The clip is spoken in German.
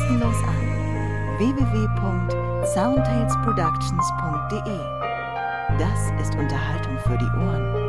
kostenlos an. www.soundtalesproductions.de. Das ist Unterhaltung für die Ohren.